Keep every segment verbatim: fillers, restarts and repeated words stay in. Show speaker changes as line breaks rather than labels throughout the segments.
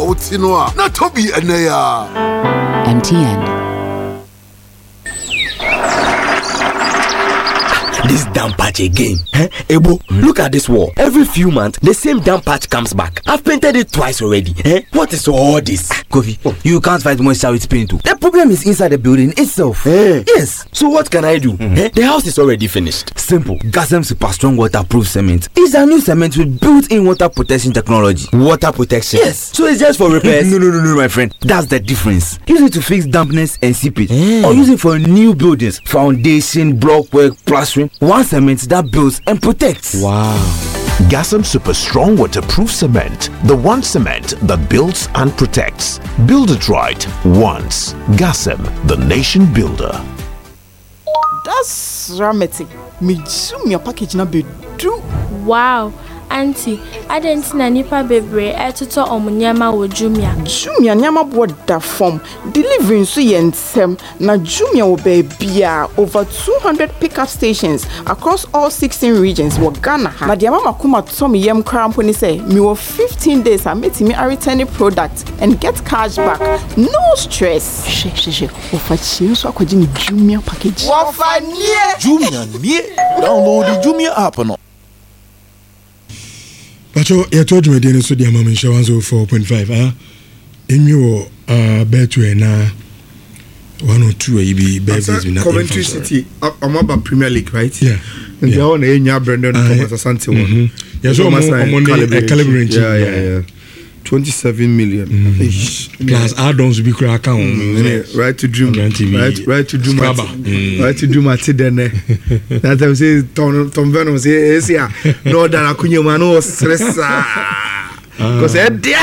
wotino a na tobi enaya.
M T N.
This damn patch again. Eh? Ebo, mm. Look at this wall. Every few months, the same damn patch comes back. I've painted it twice already. Eh? What is all this?
Kofi, oh. You can't fight moisture with paint too. The problem is inside the building itself.
Eh?
Yes.
So what can I do? Mm-hmm. Eh? The house is already finished.
Simple. Gasem Super Strong Waterproof Cement. It's a new cement with built-in water protection technology.
Water protection?
Yes.
So it's just for repairs?
no, no, no, no, my friend. That's the difference. Use it to fix dampness and seepage.
Eh.
Or use it for new buildings, foundation, block work, plastering. One cement that builds and protects.
Wow.
Gasem Super Strong Waterproof Cement. The one cement that builds and protects. Build it right once. Gasem, the nation builder.
That's dramatic. Me zoom your package na be do.
Wow. Auntie, I didn't know nipa bebre etuto omunyama wo Jumia.
Jumia nyama board da form. Delivering so yensem na Jumia wo bebia over two hundred pickup stations across all sixteen regions wo Ghana. Na dia mama kuma to me yem krampo ni say me wo fifteen days I met me a returning product and get cash back. No stress. She she she. Wo fa chi so akwaji ni Jumia package.
Wo fa nie. Jumia nie. Download the Jumia app no.
But you told me then so the amount insurance of four point five. Ah, in your uh bet we na one or two A B bets in
Coventry City. I'm about Premier League, right?
Yeah.
And the one in Brendan Thomas Asante one.
Yeah, so I'm calibrating.
Yeah, yeah, yeah. Twenty-seven million.
Mm-hmm. Plus add-ons be crack account.
Mm-hmm. Right to dream. Right, right to dream. Mm. Right to dream at then. That time say Tom Tom Vernon say yeah. No that I couldn't man no stress. Because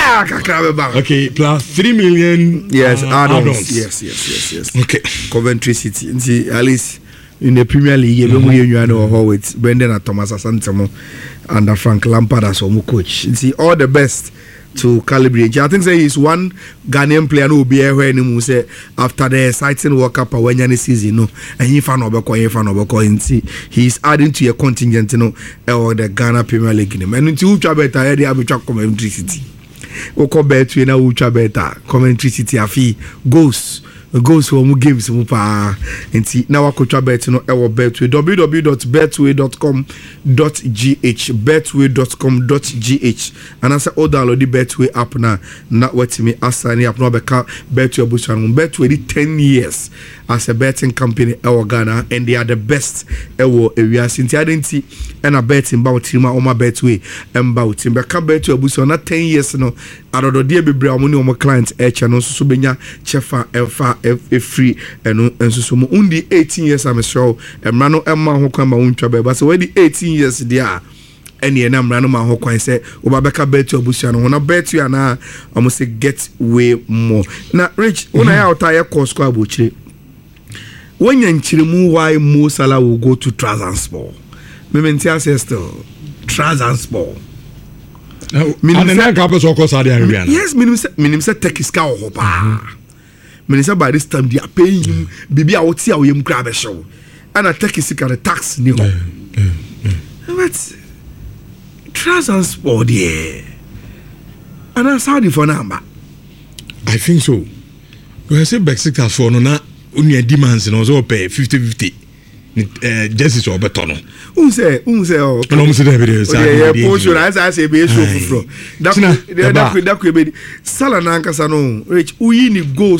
uh,
okay, plus three million.
Yes,
uh,
add-ons.
add-ons.
Yes, yes, yes, yes.
Okay.
Coventry City. See, at least in the Premier League, mm-hmm. you know with Brendan and Thomas Asante and Frank Lampard as our coach. See, all the best to calibrate. I think say he's one Ghanaian player who will be here when he say after the exciting World Cup when any season, no, and he found Obeko, he found Obeko, and see he's adding to your contingent, you know, or the Ghana Premier League. And until Ucha Beta, I have to Coventry City. Oko Betu na Ucha Beta, Coventry City, afi goes. Goes home games mu pa enti na wakotwa bet no e wo Betway w w w dot betway dot com dot g h betway dot com dot g h and asa o download the Betway app na na wetimi asani app no beka Betway busan Betway di ten years as a betting company e wo Ghana and they are the best e wo ewia sinti adenti e na betting ba otima o ma Betway emba otim beka Betway busan na ten years no adodo de bebre amoni o mo client e che no so benya chefa emfa a free and so so undi eighteen years I'm sure and mano emma ho kwamba untwa be but so we eighteen years there any na mrano ma ho kwan say obabeka bet you abusia no na bet you na almost say get way more na rich una ya otaye course kwa abochire when yanchiremu why Mo Salah will go to Transport mementi ancestor Transport
minimum say ka person ko Saudi Arabia
yes minimum say minimum say take iska ho pa Minister by this time they are paying him bibi a woti a wo yem kra be show and a take his kind of tax ni ho but Transport there and I'm sorry for number
I think so we say Besiktas for no na unia demands no so pay fifty fifty eh justice or betono
un say un say oh
no mo say dey be
say yeah post as I say be so fufro that that that be Salah na nkasa no rich uyi ni go